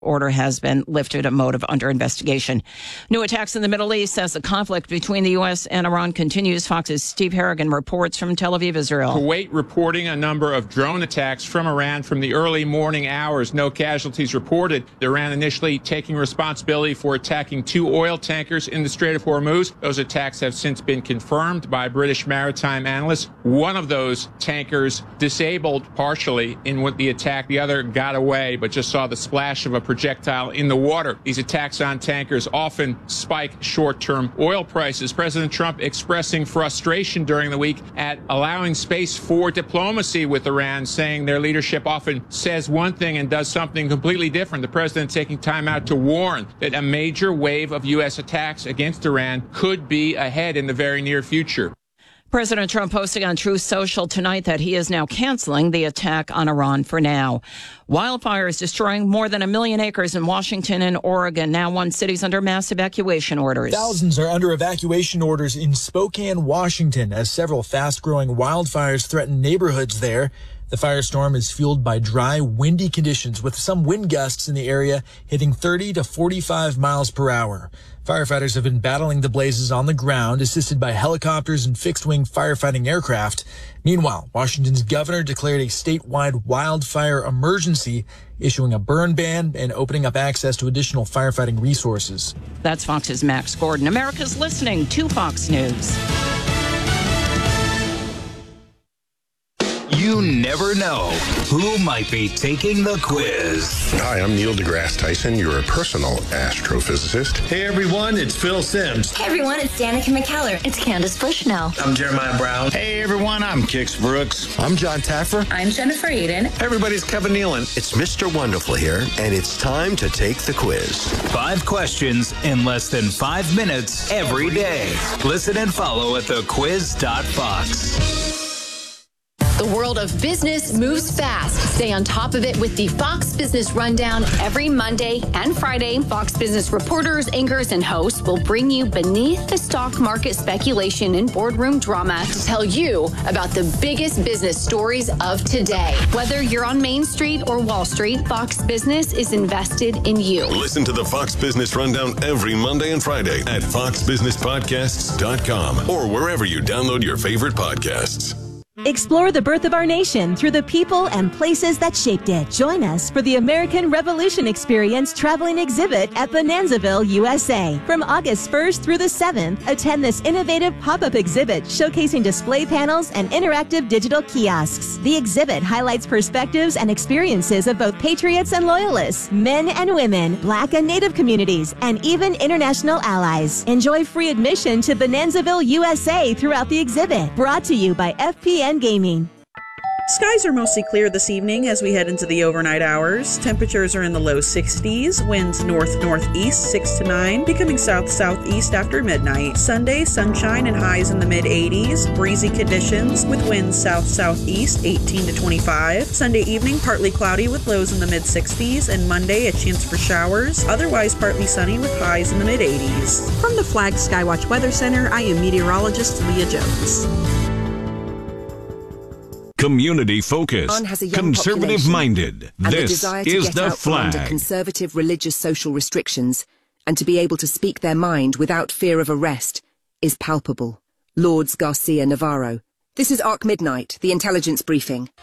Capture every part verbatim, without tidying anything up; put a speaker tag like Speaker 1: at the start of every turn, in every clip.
Speaker 1: order has been lifted, a motive under investigation. New attacks in the Middle East as the conflict between the U S and Iran continues. Fox's Steve Harrigan reports from Tel Aviv, Israel.
Speaker 2: Kuwait reporting a number of drone attacks from Iran from the early morning hours. No casualties reported. Iran initially taking responsibility for attacking two oil tankers in the Strait of Hormuz. Those attacks have since been confirmed by British maritime analysts. One of those tankers disabled partially in the attack. The other got away, but just saw the splash of a projectile in the water. These attacks on tankers often spike short-term oil prices. President Trump expressing frustration during the week at allowing space for diplomacy with Iran, saying their leadership often says one thing and does something completely different. The president taking time out to warn that a major wave of U S attacks against Iran could be ahead in the very near future.
Speaker 1: President Trump posting on Truth Social tonight that he is now canceling the attack on Iran for now. Wildfires destroying more than a million acres in Washington and Oregon. Now one city's under mass evacuation orders.
Speaker 3: Thousands are under evacuation orders in Spokane, Washington, as several fast-growing wildfires threaten neighborhoods there. The firestorm is fueled by dry, windy conditions, with some wind gusts in the area hitting thirty to forty-five miles per hour. Firefighters have been battling the blazes on the ground, assisted by helicopters and fixed-wing firefighting aircraft. Meanwhile, Washington's governor declared a statewide wildfire emergency, issuing a burn ban and opening up access to additional firefighting resources.
Speaker 1: That's Fox's Max Gordon. America's listening to Fox News.
Speaker 4: You never know who might be taking the quiz.
Speaker 5: Hi, I'm Neil deGrasse Tyson, your personal astrophysicist.
Speaker 6: Hey everyone, it's Phil Simms.
Speaker 7: Hey everyone, it's Danica McKellar. It's Candace Bushnell.
Speaker 6: I'm Jeremiah Brown.
Speaker 8: Hey everyone, I'm Kix Brooks.
Speaker 9: I'm John Taffer.
Speaker 7: I'm Jennifer Aiden.
Speaker 10: Hey everybody's Kevin Nealon.
Speaker 11: It's Mister Wonderful here, and it's time to take the quiz.
Speaker 4: Five questions in less than five minutes every day. Listen and follow at the quiz dot fox.
Speaker 12: The world of business moves fast. Stay on top of it with the Fox Business Rundown every Monday and Friday. Fox Business reporters, anchors, and hosts will bring you beneath the stock market speculation and boardroom drama to tell you about the biggest business stories of today. Whether you're on Main Street or Wall Street, Fox Business is invested in you.
Speaker 13: Listen to the Fox Business Rundown every Monday and Friday at fox business podcasts dot com or wherever you download your favorite podcasts.
Speaker 14: Explore the birth of our nation through the people and places that shaped it. Join us for the American Revolution Experience Traveling Exhibit at Bonanzaville, U S A. From August first through the seventh, attend this innovative pop-up exhibit showcasing display panels and interactive digital kiosks. The exhibit highlights perspectives and experiences of both patriots and loyalists, men and women, Black and Native communities, and even international allies. Enjoy free admission to Bonanzaville, U S A throughout the exhibit. Brought to you by F P N Gaming.
Speaker 15: Skies are mostly clear this evening as we head into the overnight hours. Temperatures are in the low sixties, winds north-northeast six to nine, becoming south-southeast after midnight. Sunday, sunshine and highs in the mid-eighties, breezy conditions with winds south-southeast eighteen to twenty-five. Sunday evening, partly cloudy with lows in the mid-sixties, and Monday, a chance for showers, otherwise partly sunny with highs in the mid-eighties. From the Flag Skywatch Weather Center, I am meteorologist Leah Jones.
Speaker 16: Community focused, conservative minded. This is the Flag.
Speaker 17: Under conservative religious social restrictions and to be able to speak their mind without fear of arrest is palpable. Lourdes Garcia Navarro. This is Arc Midnight, the intelligence briefing.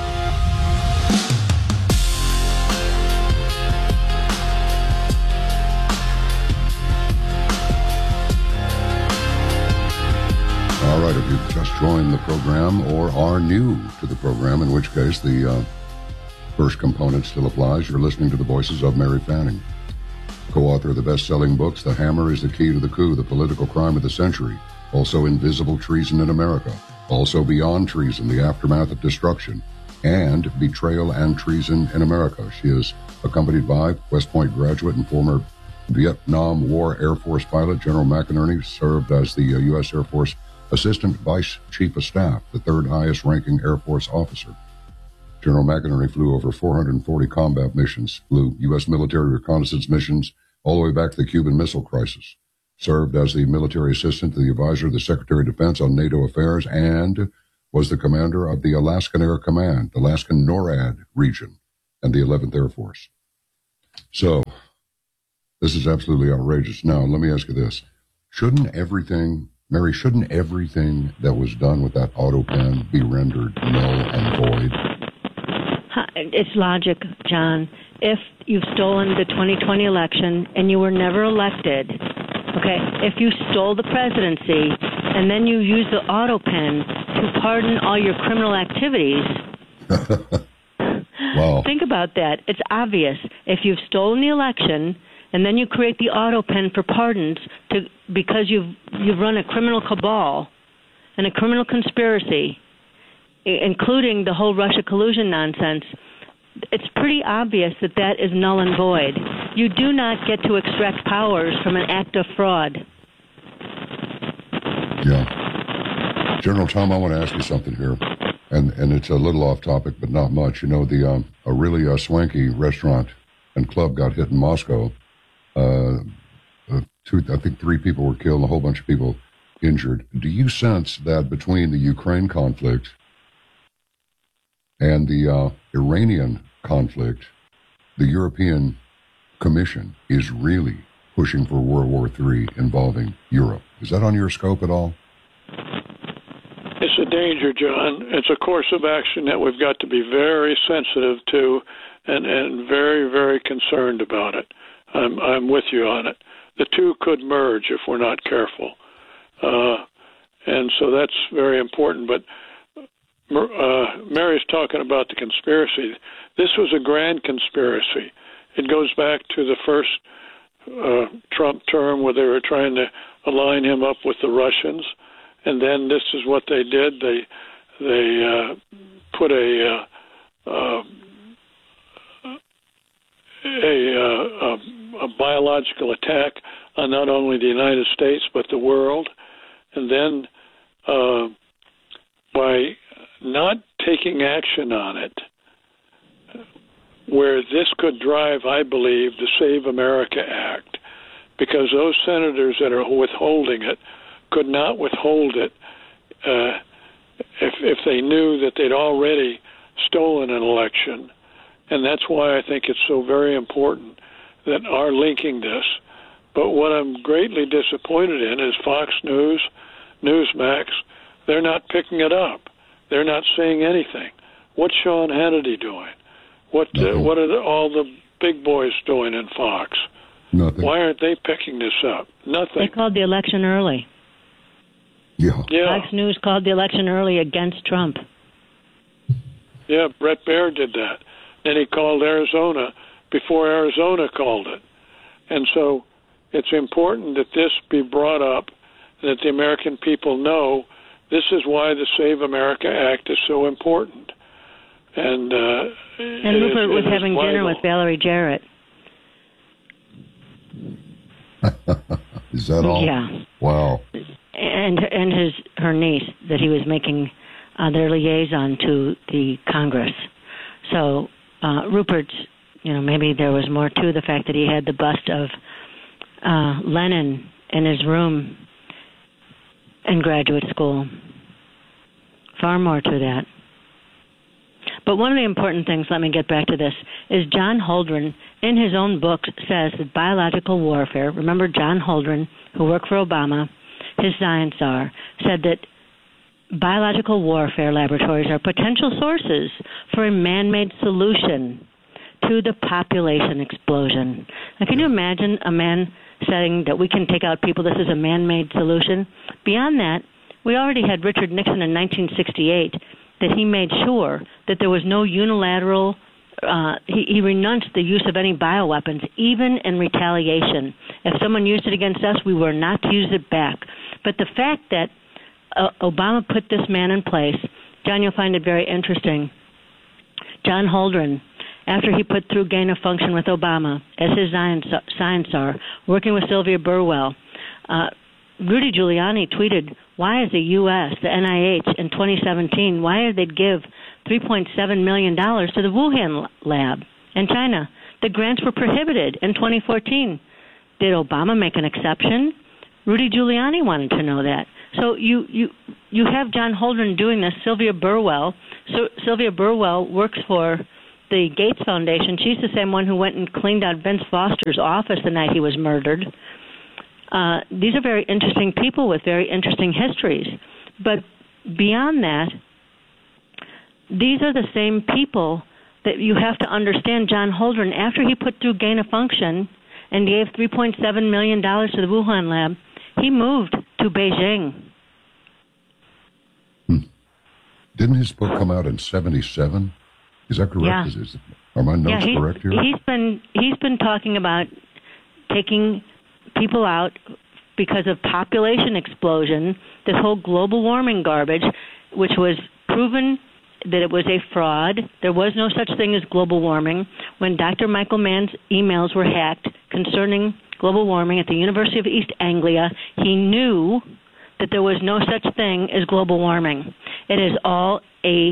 Speaker 18: All right, if you've just joined the program or are new to the program, in which case the uh, first component still applies, you're listening to the voices of Mary Fanning, co-author of the best-selling books, The Hammer is the Key to the Coup, The Political Crime of the Century, also Invisible Treason in America, also Beyond Treason, The Aftermath of Destruction, and Betrayal and Treason in America. She is accompanied by West Point graduate and former Vietnam War Air Force pilot General McInerney, served as the uh, U S Air Force Assistant Vice Chief of Staff, the third highest ranking Air Force officer. General McInerney flew over four hundred forty combat missions, flew U S military reconnaissance missions all the way back to the Cuban Missile Crisis, served as the military assistant to the advisor of the Secretary of Defense on NATO affairs, and was the commander of the Alaskan Air Command, Alaskan NORAD region, and the eleventh Air Force. So, this is absolutely outrageous. Now, let me ask you this. Shouldn't everything, Mary, shouldn't everything that was done with that auto pen be rendered null and void?
Speaker 9: It's logic, John. If you've stolen the twenty twenty election and you were never elected, okay, if you stole the presidency and then you use the auto pen to pardon all your criminal activities,
Speaker 18: wow.
Speaker 9: Think about that. It's obvious. If you've stolen the election and then you create the auto pen for pardons to because you've you've run a criminal cabal and a criminal conspiracy, including the whole Russia collusion nonsense, it's pretty obvious that that is null and void. You do not get to extract powers from an act of fraud.
Speaker 18: Yeah. General Tom, I want to ask you something here, and and it's a little off topic, but not much. You know, the um, a really uh, swanky restaurant and club got hit in Moscow. Uh, uh, two, I think three people were killed, and a whole bunch of people injured. Do you sense that between the Ukraine conflict and the uh, Iranian conflict, the European Commission is really pushing for World War Three involving Europe? Is that on your scope at all?
Speaker 10: It's a danger, John. It's a course of action that we've got to be very sensitive to and, and very, very concerned about it. I'm, I'm with you on it. The two could merge if we're not careful. Uh, and so that's very important. But uh, Mary's talking about the conspiracy. This was a grand conspiracy. It goes back to the first uh, Trump term where they were trying to align him up with the Russians. And then this is what they did. They they uh, put a uh, uh, a, uh, a a biological attack on not only the United States but the world. And then uh, by not taking action on it, where this could drive, I believe, the Save America Act, because those senators that are withholding it could not withhold it uh, if if they knew that they'd already stolen an election. And that's why I think it's so very important that our linking this. But what I'm greatly disappointed in is Fox News, Newsmax, they're not picking it up. They're not saying anything. What's Sean Hannity doing? What uh, what are the, all the big boys doing in Fox?
Speaker 18: Nothing.
Speaker 10: Why aren't they picking this up? Nothing.
Speaker 9: They called the election early.
Speaker 18: Yeah.
Speaker 10: yeah.
Speaker 9: Fox News called the election early against Trump.
Speaker 10: Yeah, Brett Baer did that. Then he called Arizona before Arizona called it. And so it's important that this be brought up, that the American people know this is why the Save America Act is so important. And uh,
Speaker 9: and Rupert
Speaker 10: is,
Speaker 9: was having
Speaker 10: vital.
Speaker 9: dinner with Valerie Jarrett.
Speaker 18: Is that all?
Speaker 9: Yeah.
Speaker 18: Wow.
Speaker 9: And and his her niece that he was making uh, their liaison to the Congress. So uh, Rupert, you know, maybe there was more to the fact that he had the bust of uh, Lenin in his room in graduate school. Far more to that. But one of the important things, let me get back to this, is John Holdren, in his own book, says that biological warfare, remember John Holdren, who worked for Obama, his science czar, said that biological warfare laboratories are potential sources for a man-made solution to the population explosion. Now, can you imagine a man saying that we can take out people, this is a man-made solution? Beyond that, we already had Richard Nixon in nineteen sixty-eight that he made sure that there was no unilateral, uh, he, he renounced the use of any bioweapons, even in retaliation. If someone used it against us, we were not to use it back. But the fact that uh, Obama put this man in place, John, you'll find it very interesting. John Holdren, after he put through gain of function with Obama as his science czar, working with Sylvia Burwell, uh, Rudy Giuliani tweeted, why is the U S, the N I H, in twenty seventeen, why did they give three point seven million dollars to the Wuhan lab in China? The grants were prohibited in twenty fourteen. Did Obama make an exception? Rudy Giuliani wanted to know that. So you you, you have John Holdren doing this. Sylvia Burwell. So Sylvia Burwell works for the Gates Foundation. She's the same one who went and cleaned out Vince Foster's office the night he was murdered. Uh, these are very interesting people with very interesting histories. But beyond that, these are the same people that you have to understand. John Holdren, after he put through gain of function and gave three point seven million dollars to the Wuhan lab, he moved to Beijing.
Speaker 18: Hmm. Didn't his book come out in seventy-seven? Is that correct?
Speaker 9: Yeah.
Speaker 18: Is, is, are my notes
Speaker 9: yeah, he,
Speaker 18: correct here?
Speaker 9: He's been he's been talking about taking people out because of population explosion, this whole global warming garbage, which was proven that it was a fraud. There was no such thing as global warming. When Doctor Michael Mann's emails were hacked concerning global warming at the University of East Anglia, he knew that there was no such thing as global warming. It is all a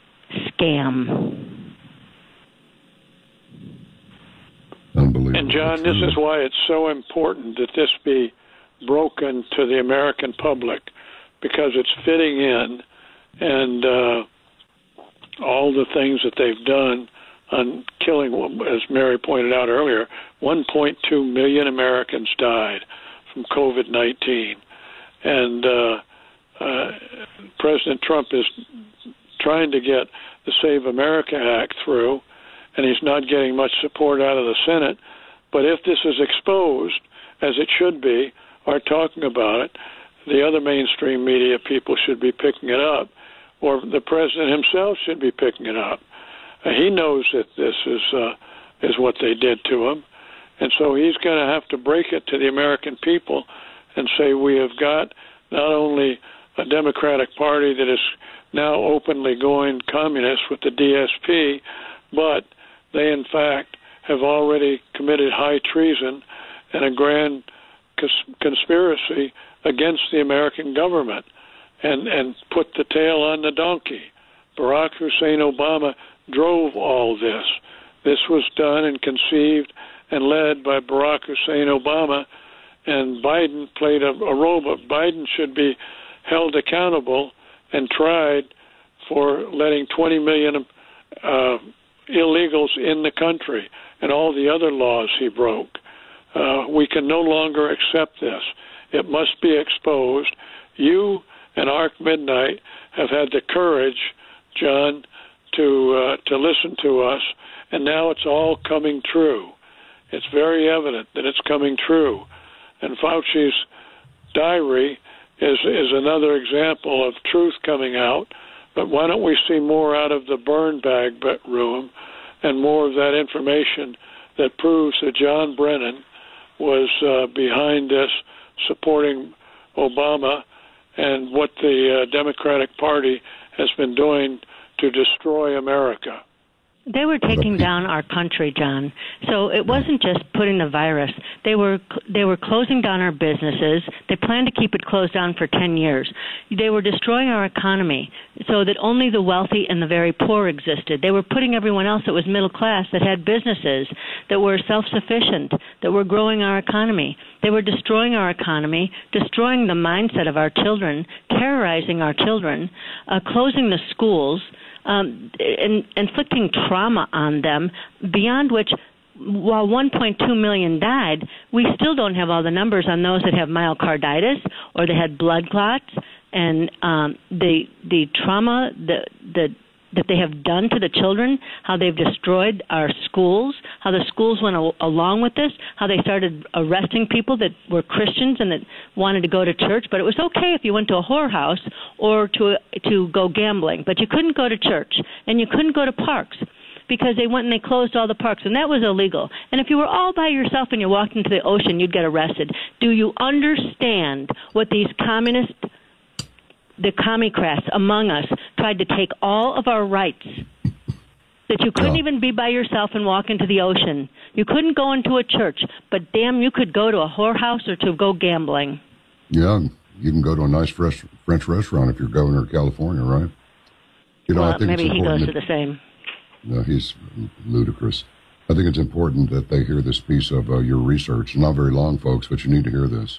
Speaker 9: scam.
Speaker 18: Unbelievable.
Speaker 10: And John, this is why it's so important that this be broken to the American public, because it's fitting in, and uh, all the things that they've done on killing, as Mary pointed out earlier, one point two million Americans died from COVID nineteen. And uh, uh, President Trump is trying to get the Save America Act through, and he's not getting much support out of the Senate. But if this is exposed, as it should be, or talking about it, the other mainstream media people should be picking it up, or the president himself should be picking it up. Uh, he knows that this is uh, is what they did to him, and so he's going to have to break it to the American people and say we have got not only a Democratic Party that is now openly going communist with the D S P, but they in fact have already committed high treason and a grand cons- conspiracy against the American government and, and put the tail on the donkey. Barack Hussein Obama drove all this. This was done and conceived and led by Barack Hussein Obama, and Biden played a, a role, but Biden should be held accountable and tried for letting twenty million uh, illegals in the country and all the other laws he broke. Uh, we can no longer accept this. It must be exposed. You and Arc Midnight have had the courage, John, to uh, to listen to us, and now it's all coming true. It's very evident that it's coming true. And Fauci's diary is is another example of truth coming out. But why don't we see more out of the burn bag room and more of that information that proves that John Brennan was uh, behind this, supporting Obama and what the uh, Democratic Party has been doing to destroy America.
Speaker 9: They were taking down our country, John. So it wasn't just putting the virus. They were they were closing down our businesses. They planned to keep it closed down for ten years. They were destroying our economy so that only the wealthy and the very poor existed. They were putting everyone else that was middle class, that had businesses, that were self-sufficient, that were growing our economy. They were destroying our economy, destroying the mindset of our children, terrorizing our children, uh, closing the schools, Um, in, inflicting trauma on them, beyond which, while one point two million died, we still don't have all the numbers on those that have myocarditis or they had blood clots, and um, the the trauma that the, that they have done to the children, how they've destroyed our schools, how the schools went a- along with this, how they started arresting people that were Christians and that wanted to go to church, but it was okay if you went to a whorehouse or to to go gambling, but you couldn't go to church and you couldn't go to parks because they went and they closed all the parks, and that was illegal. And if you were all by yourself and you walked into the ocean, you'd get arrested. Do you understand what these communist the commie-crats among us tried to take all of our rights, that you couldn't even be by yourself and walk into the ocean. You couldn't go into a church, but damn, you could go to a whorehouse or to go gambling.
Speaker 18: Yeah, you can go to a nice fresh French restaurant if you're governor of California, right? You know,
Speaker 9: well,
Speaker 18: I think
Speaker 9: maybe he goes
Speaker 18: that,
Speaker 9: to the same.
Speaker 18: No, he's ludicrous. I think it's important that they hear this piece of uh, your research. Not very long, folks, but you need to hear this.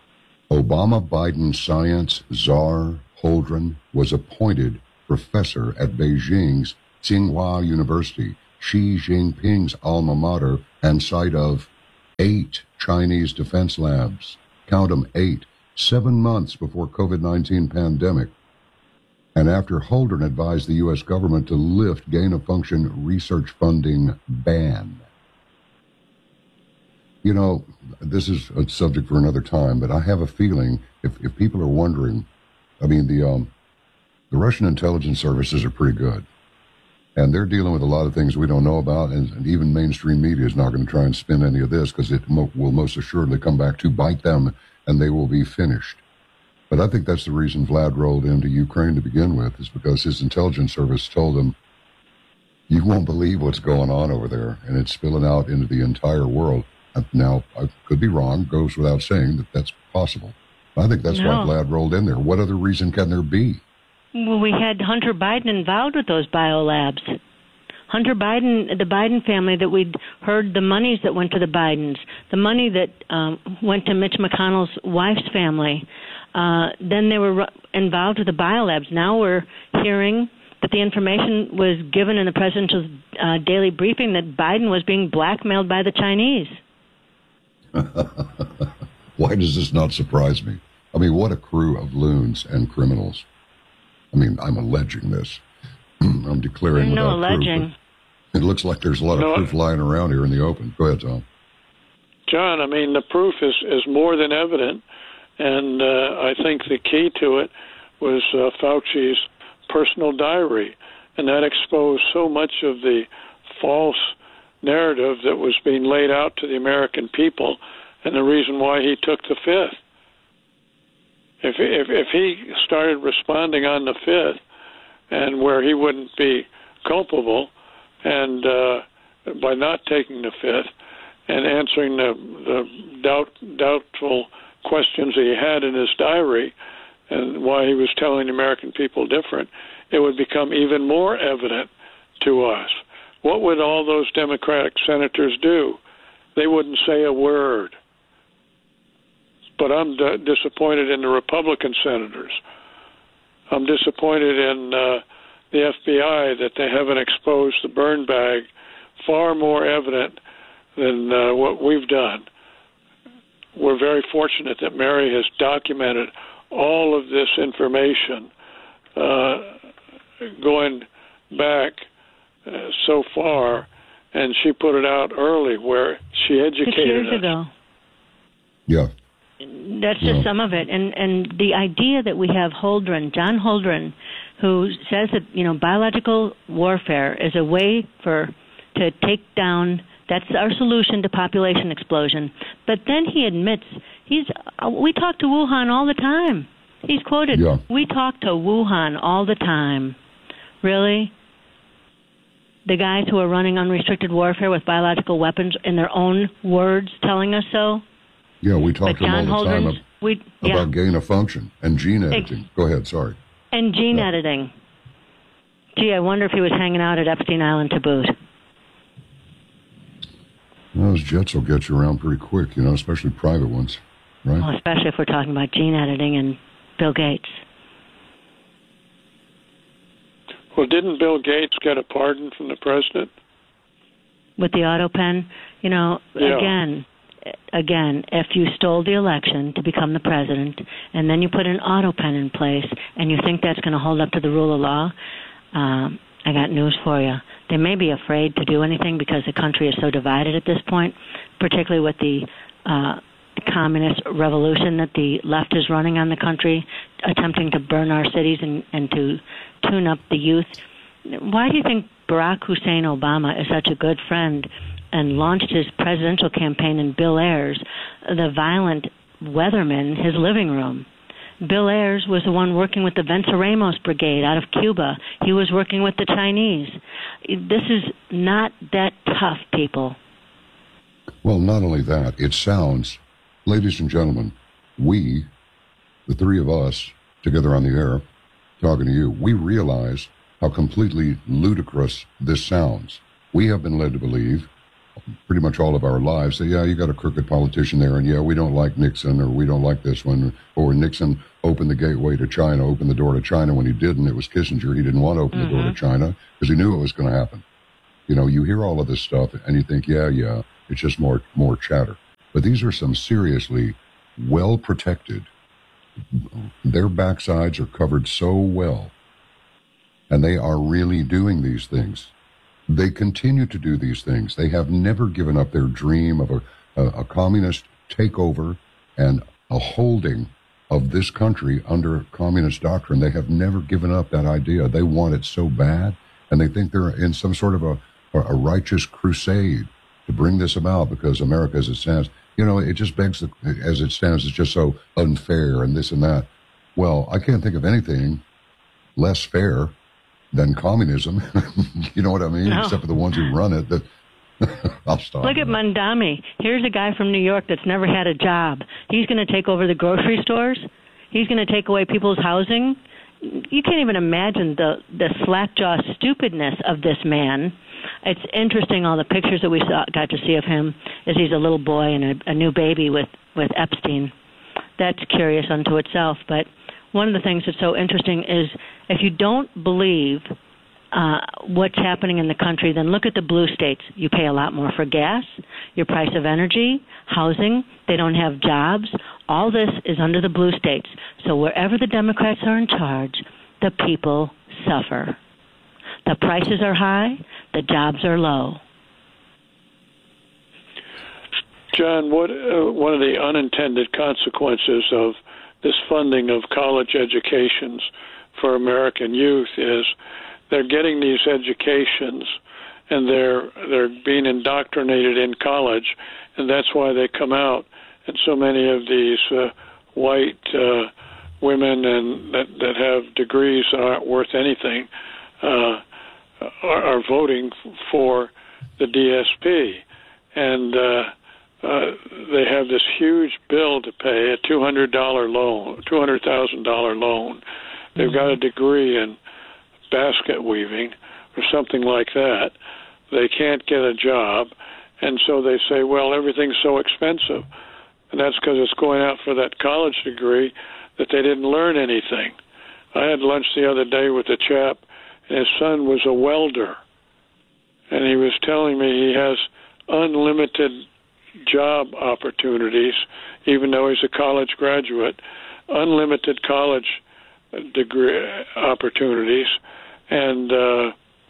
Speaker 18: Obama-Biden science czar Holdren was appointed professor at Beijing's Tsinghua University Xi Jinping's alma mater and site of eight Chinese defense labs. Count them, eight. Seven months before COVID nineteen pandemic. And after Holdren advised the U S government to lift gain-of-function research funding ban. You know, this is a subject for another time, but I have a feeling, if, if people are wondering, I mean, the um, the Russian intelligence services are pretty good. And they're dealing with a lot of things we don't know about, and, and even mainstream media is not going to try and spin any of this, because it mo- will most assuredly come back to bite them, and they will be finished. But I think that's the reason Vlad rolled into Ukraine to begin with, is because his intelligence service told him, you won't believe what's going on over there, and it's spilling out into the entire world. Now, I could be wrong, goes without saying that that's possible. I think that's no. why Vlad rolled in there. What other reason can there be?
Speaker 9: Well, we had Hunter Biden involved with those biolabs. Hunter Biden, the Biden family, that we'd heard the monies that went to the Bidens, the money that um, went to Mitch McConnell's wife's family. Uh, then they were involved with the biolabs. Now we're hearing that the information was given in the presidential uh, daily briefing that Biden was being blackmailed by the Chinese.
Speaker 18: Why does this not surprise me? I mean, what a crew of loons and criminals. I mean, I'm alleging this. I'm declaring
Speaker 9: no
Speaker 18: without
Speaker 9: alleging.
Speaker 18: Proof. It looks like there's a lot
Speaker 10: no,
Speaker 18: of proof lying around here in the open. Go ahead, Tom.
Speaker 10: John, I mean, the proof is, is more than evident. And uh, I think the key to it was uh, Fauci's personal diary. And that exposed so much of the false narrative that was being laid out to the American people, and the reason why he took the fifth. If, if, if he started responding on the fifth, and where he wouldn't be culpable, and uh, by not taking the fifth, and answering the, the doubt, doubtful questions he had in his diary, and why he was telling the American people different, it would become even more evident to us. What would all those Democratic senators do? They wouldn't say a word. But I'm d- disappointed in the Republican senators. I'm disappointed in uh, the F B I that they haven't exposed the burn bag far more evident than uh, what we've done. We're very fortunate that Mary has documented all of this information uh, going back uh, so far, and she put it out early where she educated
Speaker 9: Six years
Speaker 10: us.
Speaker 9: ago.
Speaker 18: Yeah.
Speaker 9: That's just
Speaker 18: yeah.
Speaker 9: some of it. And and the idea that we have Holdren, John Holdren, who says that, you know, biological warfare is a way for to take down, that's our solution to population explosion. But then he admits, he's uh, we talk to Wuhan all the time. He's quoted,
Speaker 18: yeah.
Speaker 9: we talk to Wuhan all the time. Really? The guys who are running unrestricted warfare with biological weapons, in their own words, telling us so?
Speaker 18: Yeah, we talk to them all the time about,
Speaker 9: we, yeah.
Speaker 18: about gain of function and gene editing. Ex- Go ahead, sorry.
Speaker 9: And gene yeah. editing. Gee, I wonder if he was hanging out at Epstein Island to boot.
Speaker 18: Well, those jets will get you around pretty quick, you know, especially private ones, right?
Speaker 9: Well, especially if we're talking about gene editing and Bill Gates.
Speaker 10: Well, didn't Bill Gates get a pardon from the president?
Speaker 9: With the auto pen? You know,
Speaker 10: yeah.
Speaker 9: again, again, if you stole the election to become the president, and then you put an auto pen in place, and you think that's going to hold up to the rule of law, um, I got news for you. They may be afraid to do anything because the country is so divided at this point, particularly with the uh, communist revolution that the left is running on the country, attempting to burn our cities and, and to tune up the youth. Why do you think Barack Hussein Obama is such a good friend and launched his presidential campaign in Bill Ayers, the violent weatherman, his living room? Bill Ayers was the one working with the Venceremos Brigade out of Cuba. He was working with the Chinese. This is not that tough, people.
Speaker 18: Well, not only that, it sounds, ladies and gentlemen, we, the three of us, together on the air, talking to you, we realize how completely ludicrous this sounds. We have been led to believe pretty much all of our lives that, yeah, you got a crooked politician there, and yeah, we don't like Nixon, or we don't like this one, or Nixon opened the gateway to China, opened the door to China when he didn't. It was Kissinger. He didn't want to open mm-hmm. the door to China because he knew it was going to happen. You know, you hear all of this stuff and you think, yeah, yeah, it's just more more chatter. But these are some seriously well protected. Their backsides are covered so well, and they are really doing these things. They continue to do these things. They have never given up their dream of a, a, a communist takeover and a holding of this country under communist doctrine. They have never given up that idea. They want it so bad, and they think they're in some sort of a, a righteous crusade to bring this about, because America as it stands, you know, it just begs, the, as it stands, it's just so unfair and this and that. Well, I can't think of anything less fair than communism. You know what I mean? No. Except for the ones who run it. That I'll stop.
Speaker 9: Look at Mondami. Here's a guy from New York that's never had a job. He's going to take over the grocery stores. He's going to take away people's housing. You can't even imagine the the slack-jaw stupidness of this man. It's interesting, all the pictures that we saw, got to see of him as he's a little boy and a, a new baby with, with Epstein. That's curious unto itself. But one of the things that's so interesting is if you don't believe uh, what's happening in the country, then look at the blue states. You pay a lot more for gas, your price of energy, housing. They don't have jobs. All this is under the blue states. So wherever the Democrats are in charge, the people suffer. The prices are high. The jobs are low.
Speaker 10: John, what uh, one of the unintended consequences of this funding of college educations for American youth is they're getting these educations and they're they're being indoctrinated in college, and that's why they come out. And so many of these uh, white uh, women and that, that have degrees that aren't worth anything uh, are, are voting for the D S P. And uh, uh, they have this huge bill to pay, a two hundred dollars loan, two hundred thousand dollars loan. They've got a degree in basket weaving or something like that. They can't get a job, and so they say, well, everything's so expensive. And that's because it's going out for that college degree that they didn't learn anything. I had lunch the other day with a chap, and his son was a welder. And he was telling me he has unlimited job opportunities, even though he's a college graduate, unlimited college degree opportunities, and uh,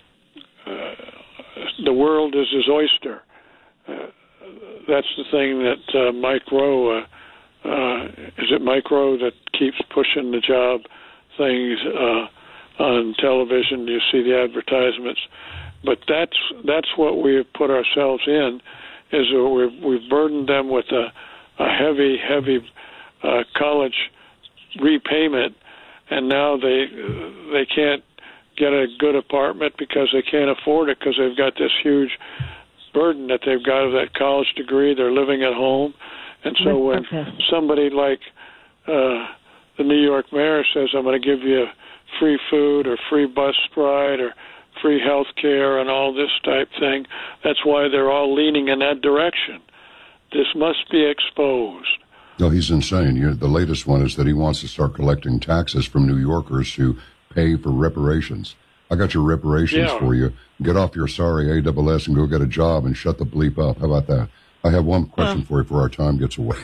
Speaker 10: uh, the world is his oyster. Uh, that's the thing that uh, Mike Rowe, uh, uh, is it Mike Rowe that keeps pushing the job things uh, on television? You see the advertisements. But that's that's what we've put ourselves in, is we've, we've burdened them with a, a heavy, heavy uh, college repayment, and now they they can't get a good apartment because they can't afford it because they've got this huge burden that they've got of that college degree. They're living at home. And so when somebody like uh, the New York mayor says, I'm going to give you free food or free bus ride or free health care and all this type thing, that's why they're all leaning in that direction. This must be exposed.
Speaker 18: No, he's insane. You know, the latest one is that he wants to start collecting taxes from New Yorkers who pay for reparations. I got your reparations yeah. for you. Get off your sorry A S S and go get a job and shut the bleep up. How about that? I have one question uh. for you before our time gets away.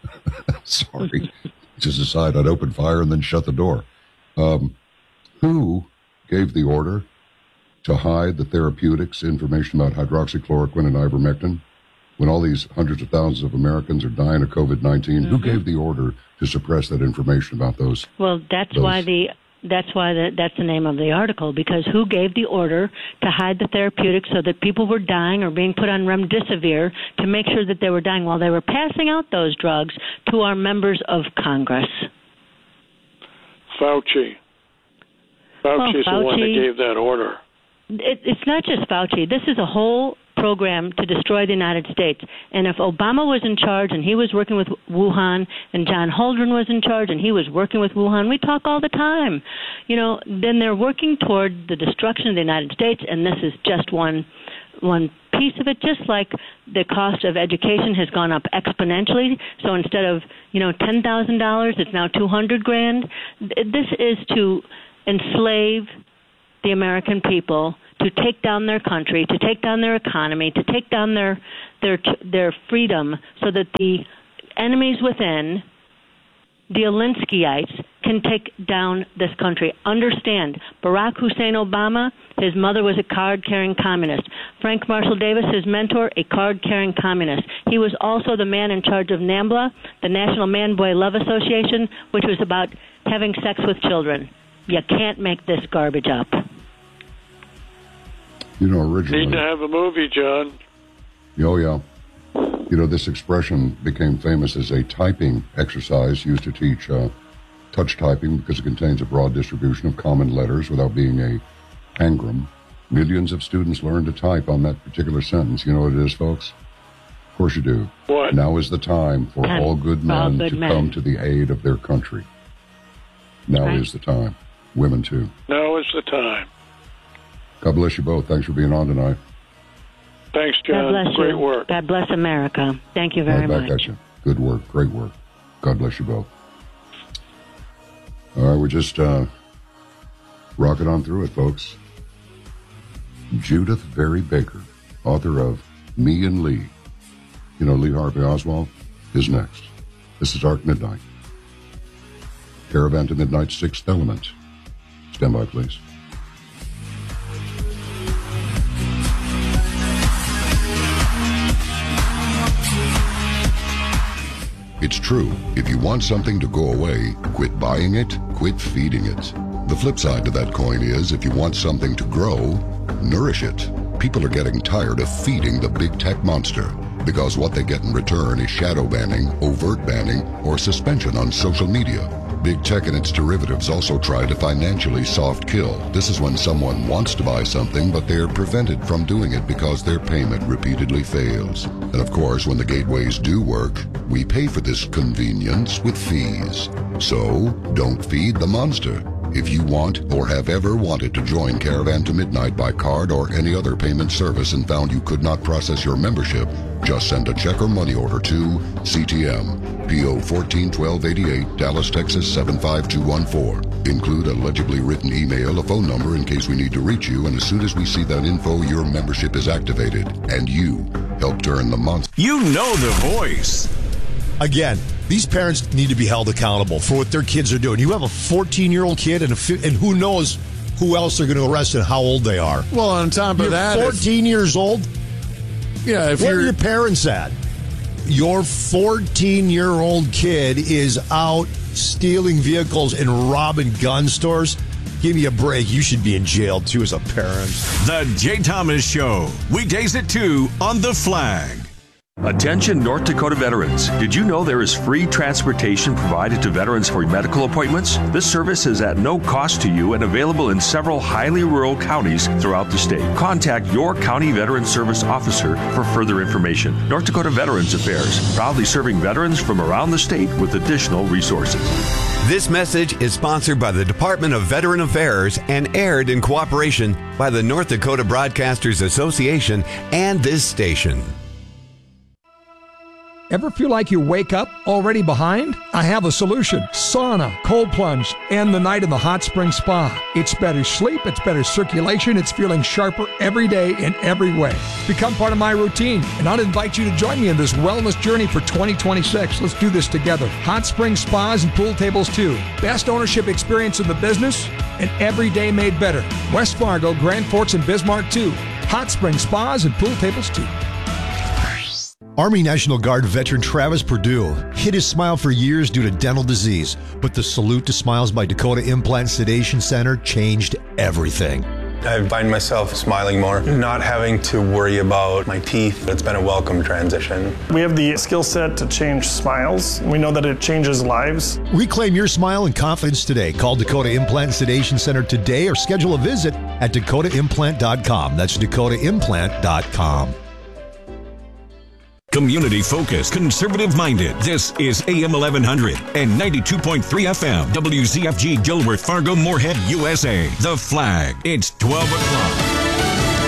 Speaker 18: Sorry. Just decide I'd open fire and then shut the door. Um, who gave the order to hide the therapeutics information about hydroxychloroquine and ivermectin when all these hundreds of thousands of Americans are dying of COVID nineteen? Mm-hmm. Who gave the order to suppress that information about those?
Speaker 9: Well, that's
Speaker 18: those?
Speaker 9: why the that's why the, that's the name of the article, because who gave the order to hide the therapeutics so that people were dying or being put on remdesivir to make sure that they were dying while they were passing out those drugs to our members of Congress?
Speaker 10: Fauci. Fauci's
Speaker 9: well, Fauci,
Speaker 10: the one that gave that order.
Speaker 9: It, it's not just Fauci. This is a whole program to destroy the United States. And if Obama was in charge and he was working with Wuhan, and John Holdren was in charge and he was working with Wuhan, we talk all the time, you know, then they're working toward the destruction of the United States, and this is just one one piece of it, just like the cost of education has gone up exponentially. So instead of, you know, ten thousand dollars, it's now two hundred grand. This is to enslave the American people to take down their country, to take down their economy, to take down their their their freedom, so that the enemies within, the Alinskyites, can take down this country. Understand, Barack Hussein Obama, his mother was a card-carrying communist. Frank Marshall Davis, his mentor, a card-carrying communist. He was also the man in charge of NAMBLA, the National Man-Boy Love Association, which was about having sex with children. You can't make this garbage up.
Speaker 18: You know, originally...
Speaker 10: Need to have a movie, John.
Speaker 18: Oh, yeah. You know, this expression became famous as a typing exercise used to teach uh, touch typing because it contains a broad distribution of common letters without being a pangram. Millions of students learn to type on that particular sentence. You know what it is, folks? Of course you do.
Speaker 10: What?
Speaker 18: Now is the time for
Speaker 9: And
Speaker 18: all good men
Speaker 9: all good
Speaker 18: to
Speaker 9: men.
Speaker 18: come to the aid of their country. Now
Speaker 9: Right.
Speaker 18: is the time. Women, too.
Speaker 10: Now is the time.
Speaker 18: God bless you both. Thanks for being on tonight.
Speaker 10: Thanks, John.
Speaker 9: God bless
Speaker 10: Great
Speaker 9: you.
Speaker 10: work.
Speaker 9: God bless America. Thank you very
Speaker 18: Right back
Speaker 9: much.
Speaker 18: at you. Good work. Great work. God bless you both. All right, we're just uh, rocking on through it, folks. Judith Very Baker, author of Me and Lee. You know, Lee Harvey Oswald is next. This is Arc Midnight. Caravan to Midnight, Sixth Element. Stand by, please. It's true. If you want something to go away, quit buying it, quit feeding it. The flip side to that coin is if you want something to grow, nourish it. People are getting tired of feeding the big tech monster because what they get in return is shadow banning, overt banning, or suspension on social media. Big tech and its derivatives also try to financially soft kill. This is when someone wants to buy something, but they're prevented from doing it because their payment repeatedly fails. And of course, when the gateways do work, we pay for this convenience with fees. So, don't feed the monster. If you want or have ever wanted to join Caravan to Midnight by card or any other payment service and found you could not process your membership, just send a check or money order to C T M, P O fourteen twelve eighty-eight, Dallas, Texas seven five two one four. Include a legibly written email, a phone number in case we need to reach you, and as soon as we see that info, your membership is activated, and you help turn the monster.
Speaker 16: You know the voice.
Speaker 19: Again, these parents need to be held accountable for what their kids are doing. You have a fourteen-year-old kid, and, a fi- and who knows who else they're going to arrest and how old they are.
Speaker 20: Well, on top of
Speaker 19: You're
Speaker 20: that,
Speaker 19: fourteen
Speaker 20: if,
Speaker 19: years old.
Speaker 20: Yeah, if
Speaker 19: what
Speaker 20: you're
Speaker 19: are your parents at? Your fourteen-year-old kid is out stealing vehicles and robbing gun stores. Give me a break. You should be in jail, too, as a parent.
Speaker 16: The Jay Thomas Show. Weekdays at two on The Flag.
Speaker 21: Attention North Dakota veterans. Did you know there is free transportation provided to veterans for medical appointments? This service is at no cost to you and available in several highly rural counties throughout the state. Contact your county veteran service officer for further information. North Dakota Veterans Affairs, proudly serving veterans from around the state with additional resources.
Speaker 22: This message is sponsored by the Department of Veteran Affairs and aired in cooperation by the North Dakota Broadcasters Association and this station.
Speaker 23: Ever feel like you wake up already behind? I have a solution. Sauna, cold plunge, and the night in the hot spring spa. It's better sleep, it's better circulation, it's feeling sharper every day in every way. Become part of my routine, and I'll invite you to join me in this wellness journey for twenty twenty-six. Let's do this together. Hot spring spas and pool tables too. Best ownership experience in the business, and every day made better. West Fargo, Grand Forks, and Bismarck too. Hot spring spas and pool tables too.
Speaker 19: Army National Guard veteran Travis Perdue hid his smile for years due to dental disease, but the Salute to Smiles by Dakota Implant Sedation Center changed everything.
Speaker 24: I find myself smiling more, not having to worry about my teeth. It's been a welcome transition.
Speaker 25: We have the skill set to change smiles. We know that it changes lives.
Speaker 19: Reclaim your smile and confidence today. Call Dakota Implant Sedation Center today or schedule a visit at dakota implant dot com. That's dakota implant dot com.
Speaker 16: Community focused, conservative minded. This is A M eleven hundred and ninety-two point three F M. W Z F G Gilworth, Fargo, Moorhead, U S A. The Flag. It's twelve o'clock.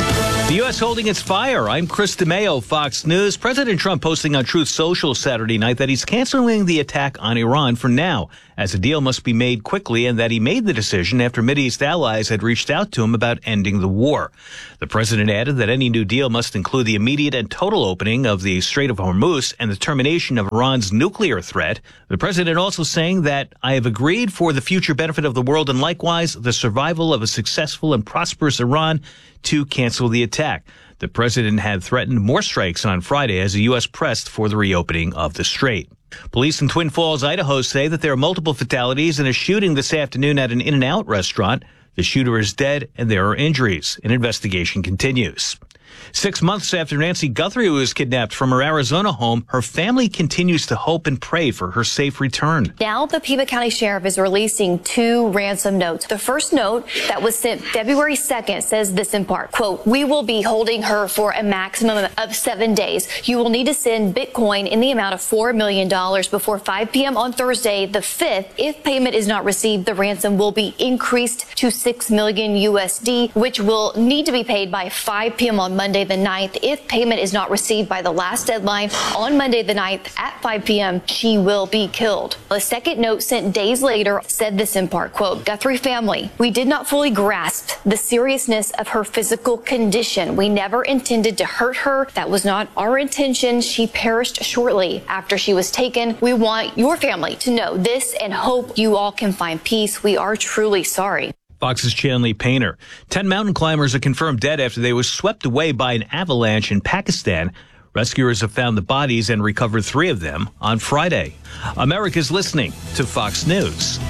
Speaker 1: The U S holding its fire. I'm Chris DeMaio, Fox News. President Trump posting on Truth Social Saturday night that he's canceling the attack on Iran for now, as a deal must be made quickly, and that he made the decision after Mideast allies had reached out to him about ending the war. The president added that any new deal must include the immediate and total opening of the Strait of Hormuz and the termination of Iran's nuclear threat. The president also saying that I have agreed for the future benefit of the world and likewise the survival of a successful and prosperous Iran to cancel the attack. The president had threatened more strikes on Friday as the U S pressed for the reopening of the strait. Police in Twin Falls, Idaho say that there are multiple fatalities in a shooting this afternoon at an In-N-Out restaurant. The shooter is dead and there are injuries. An investigation continues. Six months after Nancy Guthrie was kidnapped from her Arizona home, her family continues to hope and pray for her safe return.
Speaker 2: Now the Pima County Sheriff is releasing two ransom notes. The first note that was sent February second says this in part, quote, we will be holding her for a maximum of seven days. You will need to send Bitcoin in the amount of four million dollars before five p.m. on Thursday, the fifth. If payment is not received, the ransom will be increased to six million U S D, which will need to be paid by five p.m. on Monday the ninth. If payment is not received by the last deadline on Monday the ninth at five p.m., she will be killed. The second note sent days later said this in part, quote, Guthrie family, we did not fully grasp the seriousness of her physical condition. We never intended to hurt her. That was not our intention. She perished shortly after she was taken. We want your family to know this and hope you all can find peace. We are truly sorry.
Speaker 1: Fox's Chanley Painter. Ten mountain climbers are confirmed dead after they were swept away by an avalanche in Pakistan. Rescuers have found the bodies and recovered three of them on Friday. America's listening to Fox News.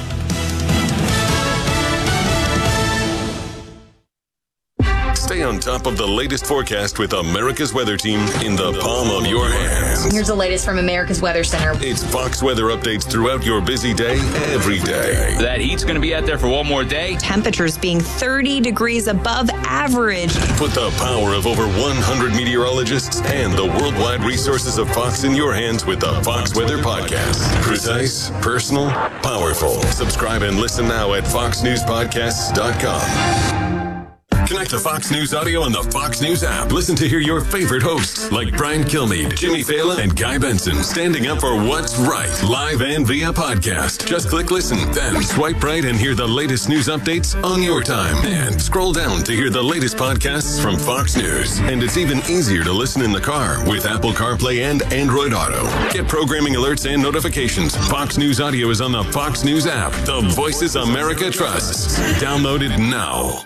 Speaker 13: Stay on top of the latest forecast with America's Weather Team in the palm of your hands.
Speaker 12: Here's the latest from America's Weather Center.
Speaker 13: It's Fox weather updates throughout your busy day, every day.
Speaker 3: That heat's going to be out there for one more day.
Speaker 5: Temperatures being thirty degrees above average.
Speaker 13: Put the power of over one hundred meteorologists and the worldwide resources of Fox in your hands with the Fox Weather Podcast. Precise, personal, powerful. Subscribe and listen now at fox news podcasts dot com. Connect to Fox News Audio on the Fox News app. Listen to hear your favorite hosts like Brian Kilmeade, Jimmy Fallon, and Guy Benson standing up for what's right, live and via podcast. Just click listen, then swipe right and hear the latest news updates on your time. And scroll down to hear the latest podcasts from Fox News. And it's even easier to listen in the car with Apple CarPlay and Android Auto. Get programming alerts and notifications. Fox News Audio is on the Fox News app. The voices America trusts. Download it now.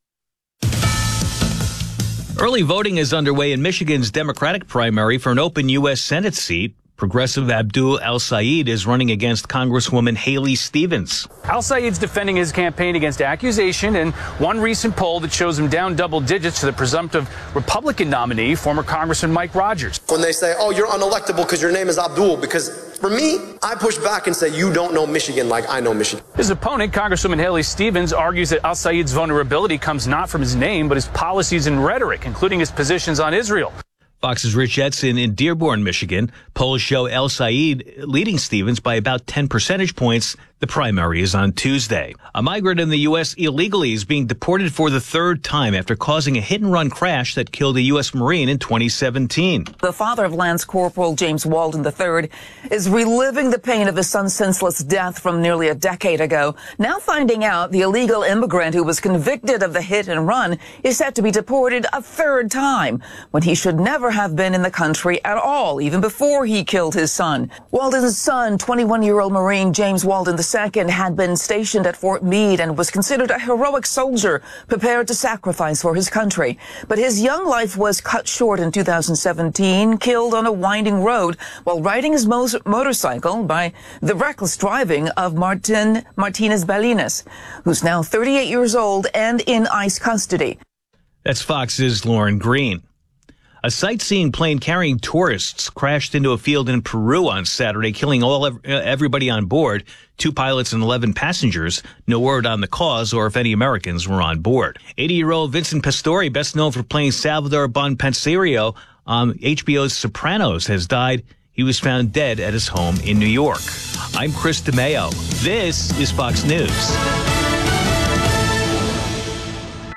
Speaker 1: Early voting is underway in Michigan's Democratic primary for an open U S Senate seat. Progressive Abdul El-Sayed is running against Congresswoman Haley Stevens.
Speaker 6: El-Sayed's defending his campaign against accusation in one recent poll that shows him down double digits to the presumptive Republican nominee, former Congressman Mike Rogers.
Speaker 26: When they say, oh, you're unelectable because your name is Abdul, because for me, I push back and say, you don't know Michigan like I know Michigan.
Speaker 6: His opponent, Congresswoman Haley Stevens, argues that El-Sayed's vulnerability comes not from his name, but his policies and rhetoric, including his positions on Israel.
Speaker 1: Fox's Rich Edson in Dearborn, Michigan. Polls show El-Sayed leading Stevens by about ten percentage points. The primary is on Tuesday. A migrant in the U S illegally is being deported for the third time after causing a hit-and-run crash that killed a U S Marine in twenty seventeen.
Speaker 27: The father of Lance Corporal James Walden the third is reliving the pain of his son's senseless death from nearly a decade ago. Now finding out the illegal immigrant who was convicted of the hit-and-run is set to be deported a third time when he should never have been in the country at all, even before he killed his son. Walden's son, twenty-one-year-old Marine James Walden the second, had been stationed at Fort Meade and was considered a heroic soldier prepared to sacrifice for his country. But his young life was cut short in two thousand seventeen, killed on a winding road while riding his mo- motorcycle by the reckless driving of Martin Martinez Balinas, who's now thirty-eight years old and in ICE custody.
Speaker 1: That's Fox's Lauren Green. A sightseeing plane carrying tourists crashed into a field in Peru on Saturday, killing all everybody on board, two pilots and eleven passengers. No word on the cause or if any Americans were on board. eighty-year-old Vincent Pastore, best known for playing Salvador Bonpensiero on H B O's Sopranos, has died. He was found dead at his home in New York. I'm Chris DeMaio. This is Fox News.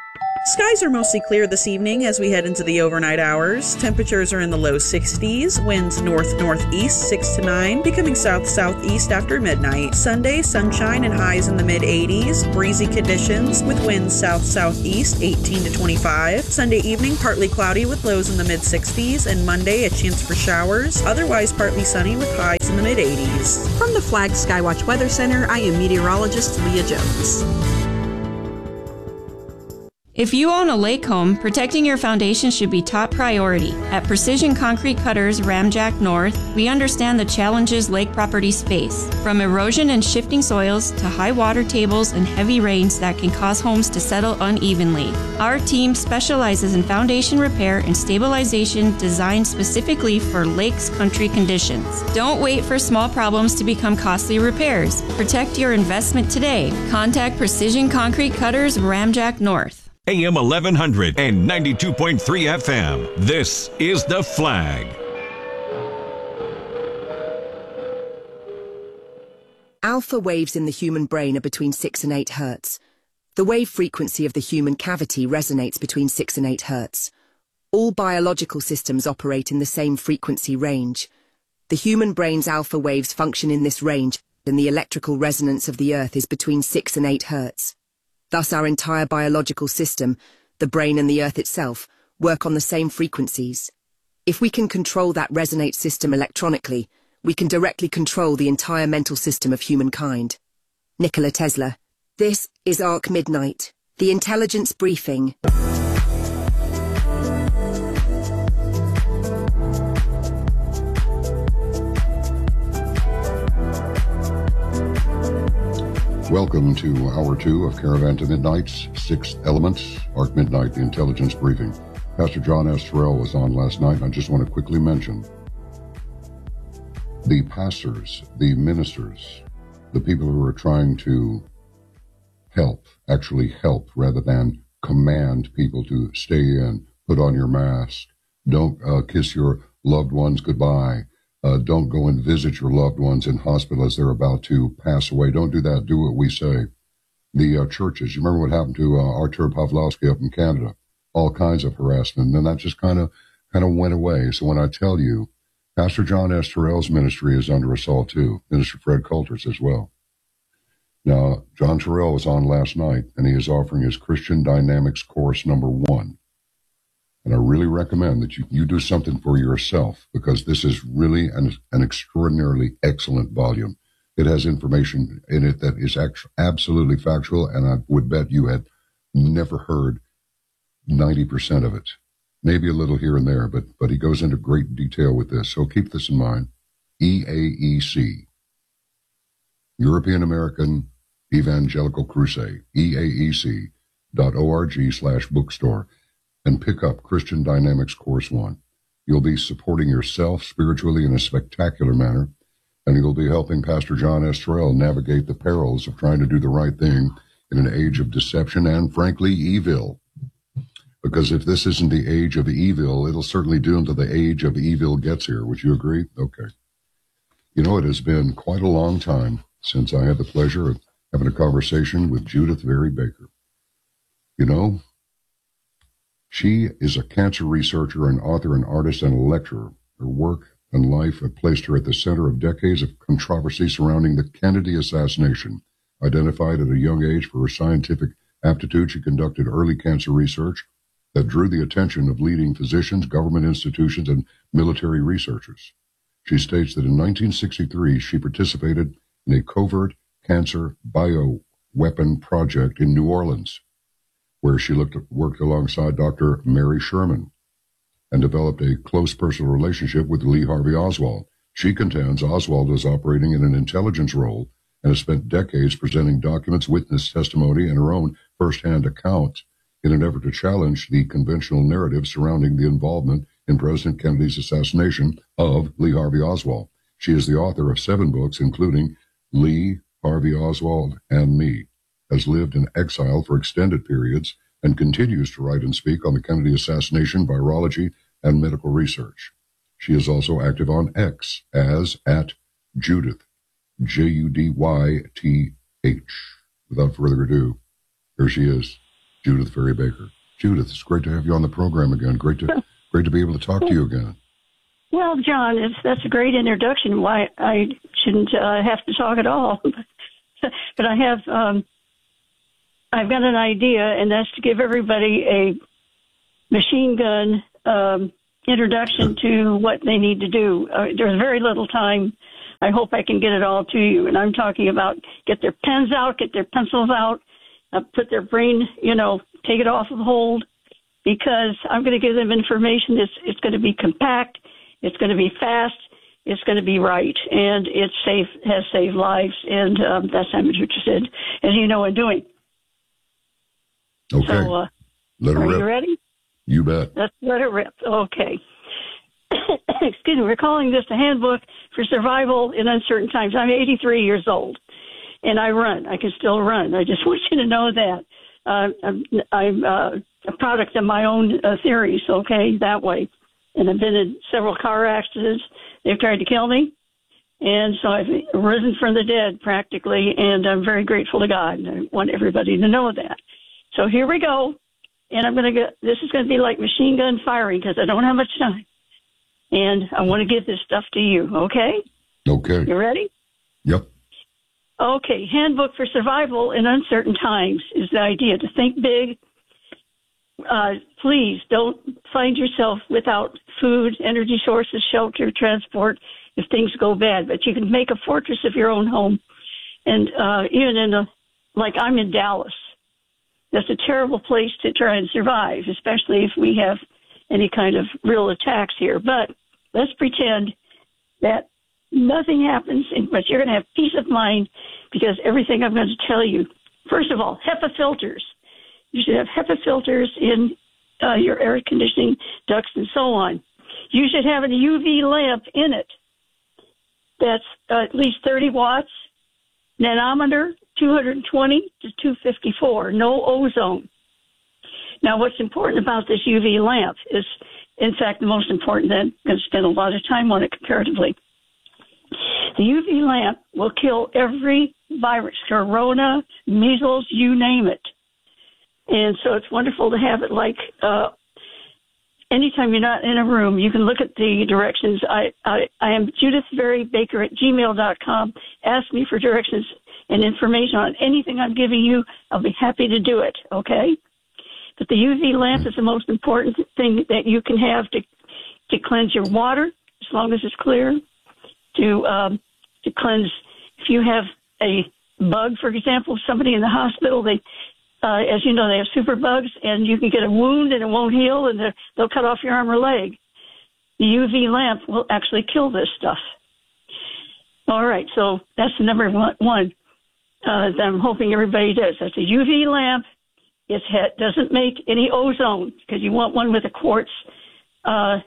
Speaker 4: Skies are mostly clear this evening as we head into the overnight hours. Temperatures are in the low sixties, winds north-northeast six to nine, becoming south-southeast after midnight. Sunday, sunshine and highs in the mid-eighties, breezy conditions with winds south-southeast eighteen to twenty-five. Sunday evening, partly cloudy with lows in the mid-sixties, and Monday, a chance for showers, otherwise partly sunny with highs in the mid-eighties. From the Flag Skywatch Weather Center, I am meteorologist Leah Jones.
Speaker 7: If you own a lake home, protecting your foundation should be top priority. At Precision Concrete Cutters Ramjack North, we understand the challenges lake properties face, from erosion and shifting soils to high water tables and heavy rains that can cause homes to settle unevenly. Our team specializes in foundation repair and stabilization designed specifically for lakes country conditions. Don't wait for small problems to become costly repairs. Protect your investment today. Contact Precision Concrete Cutters Ramjack North.
Speaker 16: A M eleven hundred and ninety-two point three F M. This is The Flag.
Speaker 8: Alpha waves in the human brain are between six and eight hertz. The wave frequency of the human cavity resonates between six and eight hertz. All biological systems operate in the same frequency range. The human brain's alpha waves function in this range, and the electrical resonance of the Earth is between six and eight hertz. Thus, our entire biological system, the brain and the Earth itself, work on the same frequencies. If we can control that resonate system electronically, we can directly control the entire mental system of humankind. Nikola Tesla. This is Arc Midnight, the intelligence briefing.
Speaker 18: Welcome to Hour two of Caravan to Midnight's Sixth Elements, Arc Midnight, the Intelligence Briefing. Pastor John S. Terrell was on last night, and I just want to quickly mention the pastors, the ministers, the people who are trying to help, actually help, rather than command people to stay in, put on your mask, don't uh, kiss your loved ones goodbye. Uh, don't go and visit your loved ones in hospital as they're about to pass away. Don't do that. Do what we say. The uh, churches, you remember what happened to uh, Artur Pawlowski up in Canada? All kinds of harassment. And that just kind of kind of went away. So when I tell you, Pastor John S. Terrell's ministry is under assault too. Minister Fred Coulter's as well. Now, John Terrell was on last night, and he is offering his Christian Dynamics course number one. And I really recommend that you, you do something for yourself, because this is really an, an extraordinarily excellent volume. It has information in it that is actually absolutely factual, and I would bet you had never heard ninety percent of it. Maybe a little here and there, but, but he goes into great detail with this. So keep this in mind. E A E C, European American Evangelical Crusade, E A E C dot org slash bookstore. And pick up Christian Dynamics Course one. You'll be supporting yourself spiritually in a spectacular manner, and you'll be helping Pastor John S. Terrell navigate the perils of trying to do the right thing in an age of deception and, frankly, evil. Because if this isn't the age of evil, it'll certainly do until the age of evil gets here. Would you agree? Okay. You know, it has been quite a long time since I had the pleasure of having a conversation with Judith Vary Baker. You know, she is a cancer researcher, an author, an artist, and a lecturer. Her work and life have placed her at the center of decades of controversy surrounding the Kennedy assassination. Identified at a young age for her scientific aptitude, she conducted early cancer research that drew the attention of leading physicians, government institutions, and military researchers. She states that in nineteen sixty-three, she participated in a covert cancer bioweapon project in New Orleans, where she looked, worked alongside Doctor Mary Sherman and developed a close personal relationship with Lee Harvey Oswald. She contends Oswald was operating in an intelligence role and has spent decades presenting documents, witness testimony, and her own first-hand accounts in an effort to challenge the conventional narrative surrounding the involvement in President Kennedy's assassination of Lee Harvey Oswald. She is the author of seven books, including Lee Harvey Oswald and Me, has lived in exile for extended periods, and continues to write and speak on the Kennedy assassination, virology, and medical research. She is also active on X as at Judith, J U D Y T H. Without further ado, here she is, Judith Vary Baker. Judith, it's great to have you on the program again. Great to great to be able to talk to you again.
Speaker 9: Well, John, it's, that's a great introduction. Why I shouldn't uh, have to talk at all. But I have, um, I've got an idea, and that's to give everybody a machine gun um, introduction to what they need to do. Uh, there's very little time. I hope I can get it all to you. And I'm talking about get their pens out, get their pencils out, uh, put their brain, you know, take it off of hold, because I'm going to give them information that's it's going to be compact, it's going to be fast, it's going to be right, and it's safe, has saved lives, and um, that's what I'm interested, as you know, in doing.
Speaker 18: Okay.
Speaker 9: So, uh,
Speaker 18: let it
Speaker 9: are
Speaker 18: rip.
Speaker 9: you ready?
Speaker 18: You bet.
Speaker 9: Let's let it rip. Okay. Excuse me. We're calling this the Handbook for Survival in Uncertain Times. I'm eighty-three years old, and I run. I can still run. I just want you to know that. Uh, I'm, I'm uh, a product of my own uh, theories, okay, that way. And I've been in several car accidents. They've tried to kill me. And so I've risen from the dead practically, and I'm very grateful to God. And I want everybody to know that. So here we go. And I'm going to get, this is going to be like machine gun firing because I don't have much time. And I want to give this stuff to you, okay?
Speaker 18: Okay.
Speaker 9: You ready?
Speaker 18: Yep.
Speaker 9: Okay, Handbook for Survival in Uncertain Times is the idea, to think big. Uh, please don't find yourself without food, energy sources, shelter, transport if things go bad. But you can make a fortress of your own home. And uh, even in a, like I'm in Dallas, that's a terrible place to try and survive, especially if we have any kind of real attacks here. But let's pretend that nothing happens, but you're going to have peace of mind because everything I'm going to tell you. First of all, HEPA filters. You should have HEPA filters in uh, your air conditioning ducts and so on. You should have a U V lamp in it that's uh, at least thirty watts, nanometer two hundred twenty to two fifty-four, no ozone. Now, what's important about this U V lamp is, in fact, the most important. Then I'm going to spend a lot of time on it comparatively. The U V lamp will kill every virus, corona, measles, you name it. And so it's wonderful to have it like uh, anytime you're not in a room, you can look at the directions. I, I, I am Judith Berry Baker at gmail dot com. Ask me for directions and information on anything I'm giving you. I'll be happy to do it, okay? But the U V lamp is the most important thing that you can have to, to cleanse your water, as long as it's clear. To um, to cleanse, if you have a bug, for example, somebody in the hospital, they, uh, as you know, they have super bugs, and you can get a wound and it won't heal, and they'll cut off your arm or leg. The U V lamp will actually kill this stuff. All right, so that's the number one uh, that I'm hoping everybody does. That's a U V lamp. It doesn't make any ozone because you want one with a quartz. Uh,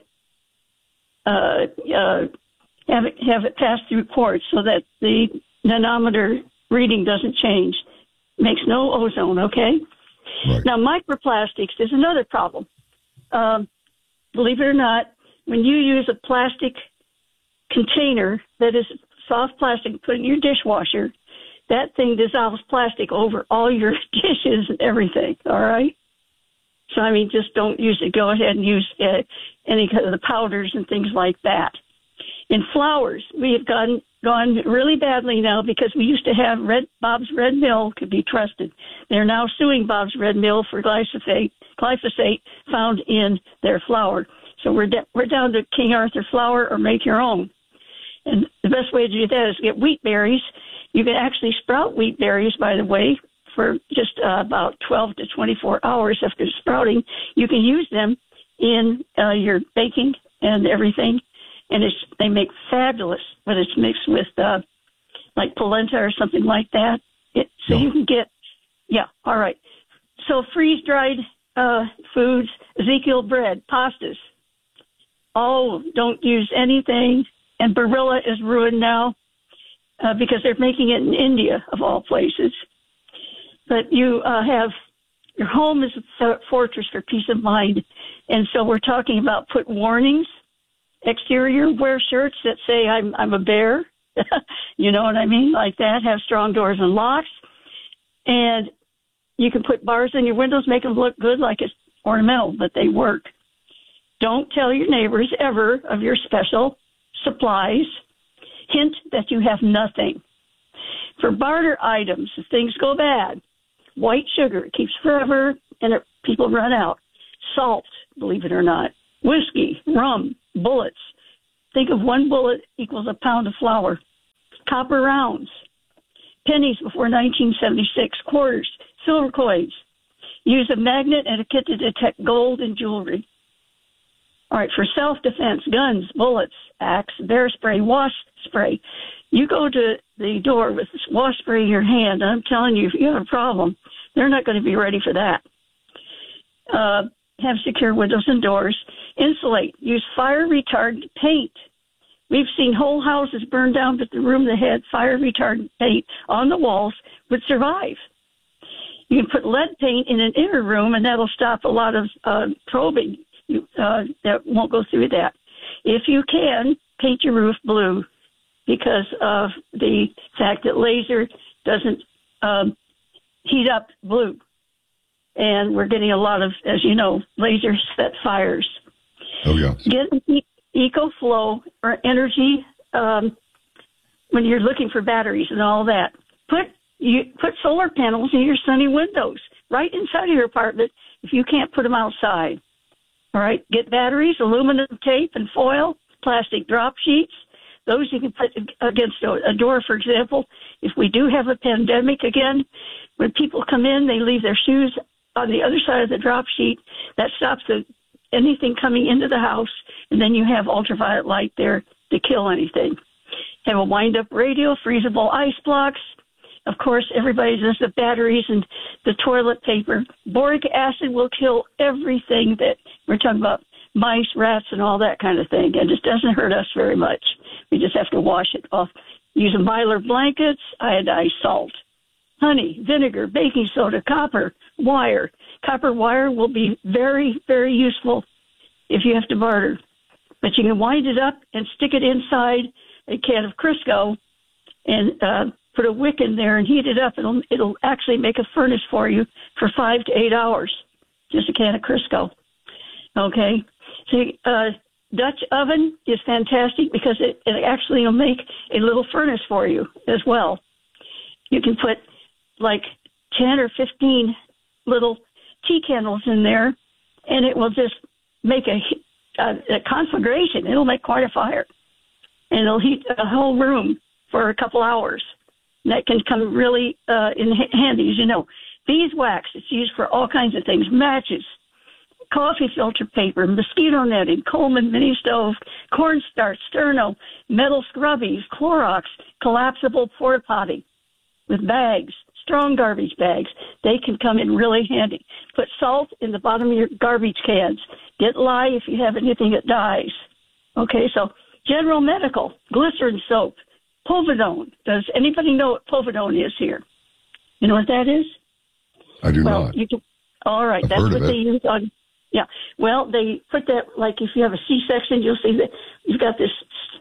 Speaker 9: uh, uh, Have it, have it pass through quartz so that the nanometer reading doesn't change. Makes no ozone, okay? Right. Now, microplastics is another problem. Um, believe it or not, when you use a plastic container that is soft plastic, put it in your dishwasher, that thing dissolves plastic over all your dishes and everything, all right? So, I mean, just don't use it. Go ahead and use uh, any kind of the powders and things like that. In flowers, we have gone gone really badly now because we used to have Red Bob's Red Mill could be trusted. They're now suing Bob's Red Mill for glyphosate, glyphosate found in their flour. So we're de- we're down to King Arthur flour or make your own. And the best way to do that is get wheat berries. You can actually sprout wheat berries, by the way, for just uh, about twelve to twenty-four hours after sprouting. You can use them in uh, your baking and everything. And it's, they make fabulous, but it's mixed with uh, like polenta or something like that. It, so you can get, yeah, all right. So freeze-dried uh, foods, Ezekiel bread, pastas. Oh, don't use anything. And Barilla is ruined now uh, because they're making it in India, of all places. But you uh, have, your home is a fortress for peace of mind. And so we're talking about put warnings. Exterior, wear shirts that say I'm I'm a bear, you know what I mean, like that. Have strong doors and locks, and you can put bars in your windows, make them look good, like it's ornamental, but they work. Don't tell your neighbors ever of your special supplies. Hint that you have nothing. For barter items, if things go bad, white sugar, it keeps forever, and it, people run out. Salt, believe it or not. Whiskey, rum, bullets. Think of one bullet equals a pound of flour. Copper rounds. Pennies before nineteen seventy-six. Quarters. Silver coins. Use a magnet and a kit to detect gold and jewelry. All right, for self-defense, guns, bullets, axe, bear spray, wash spray. You go to the door with this wash spray in your hand, I'm telling you, if you have a problem, they're not going to be ready for that. Uh, have secure windows and doors. Insulate. Use fire-retardant paint. We've seen whole houses burned down, but the room that had fire-retardant paint on the walls would survive. You can put lead paint in an inner room, and that'll stop a lot of uh, probing. You, uh, that won't go through that. If you can, paint your roof blue because of the fact that laser doesn't um, heat up blue. And we're getting a lot of, as you know, laser set fires.
Speaker 18: Oh, yeah.
Speaker 9: Get an e- EcoFlow or energy um, when you're looking for batteries and all that. Put you put solar panels in your sunny windows right inside of your apartment if you can't put them outside. All right, get batteries, aluminum tape and foil, plastic drop sheets. Those you can put against a door, for example. If we do have a pandemic again, when people come in, they leave their shoes on the other side of the drop sheet. That stops the, anything coming into the house, and then you have ultraviolet light there to kill anything. Have a wind-up radio, freezable ice blocks. Of course, everybody does the batteries and the toilet paper. Boric acid will kill everything that we're talking about, mice, rats, and all that kind of thing. And it doesn't hurt us very much. We just have to wash it off. Use mylar blankets, iodized salt, honey, vinegar, baking soda, copper, wire. Copper wire will be very, very useful if you have to barter. But you can wind it up and stick it inside a can of Crisco and uh, put a wick in there and heat it up. It'll, it'll actually make a furnace for you for five to eight hours. Just a can of Crisco. Okay? So, uh, Dutch oven is fantastic because it, it actually will make a little furnace for you as well. You can put like ten or fifteen little tea candles in there, and it will just make a, a, a conflagration. It'll make quite a fire. And it'll heat a whole room for a couple hours. And that can come really uh, in handy, as you know. Beeswax, it's used for all kinds of things. Matches, coffee filter paper, mosquito netting, Coleman mini stove, cornstarch, sterno, metal scrubbies, Clorox, collapsible porta potty with bags, strong garbage bags. They can come in really handy. Put salt in the bottom of your garbage cans. Get lye if you have anything that dies. Okay, so General Medical, glycerin soap, Povidone. Does anybody know what Povidone is here? You know what that is?
Speaker 18: I do
Speaker 9: well,
Speaker 18: not.
Speaker 9: You can, all right,
Speaker 18: I've
Speaker 9: that's
Speaker 18: heard
Speaker 9: what
Speaker 18: of
Speaker 9: they
Speaker 18: it.
Speaker 9: use on. Yeah, well, they put that, like if you have a C-section, you'll see that you've got this